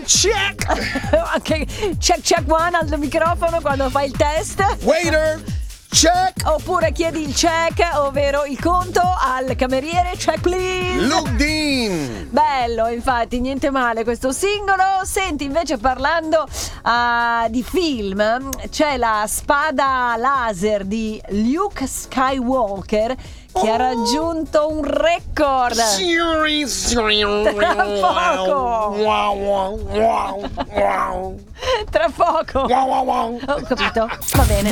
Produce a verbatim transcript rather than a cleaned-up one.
check. Anche check check one al microfono quando fai il test. Waiter, check. Oppure chiedi il check, ovvero il conto al cameriere. Check please. Luke Dean. Bello, infatti, niente male questo singolo. Senti, invece, parlando uh, di film, c'è la spada laser di Luke Skywalker che ha raggiunto un record. Tra poco. Tra poco. Ho capito, va bene.